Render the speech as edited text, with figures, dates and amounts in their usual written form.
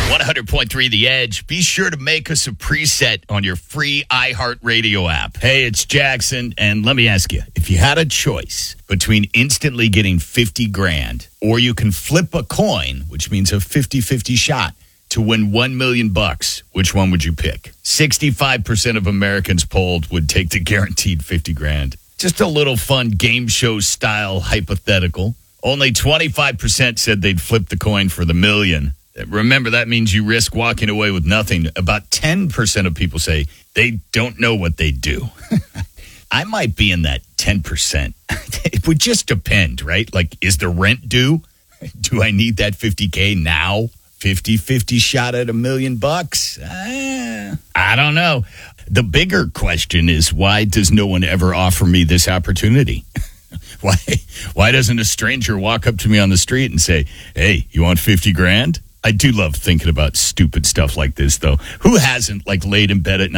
100.3 The Edge. Be sure to make us a preset on your free iHeartRadio app. Hey, it's Jackson, and let me ask you, if you had a choice between instantly getting 50 grand, or you can flip a coin, which means a 50-50 shot, to win $1 million, which one would you pick? 65% of Americans polled would take the guaranteed 50 grand. Just a little fun game show style hypothetical. Only 25% said they'd flip the coin for the million. Remember, that means you risk walking away with nothing. About 10% of people say they don't know what they do. I might be in that 10%. It would just depend, right? Like, is the rent due? Do I need that $50K now? 50-50 shot at $1 million? I don't know. The bigger question is, why does no one ever offer me this opportunity? Why doesn't a stranger walk up to me on the street and say, hey, you want 50 grand? I do love thinking about stupid stuff like this, though. Who hasn't, like, laid in bed at night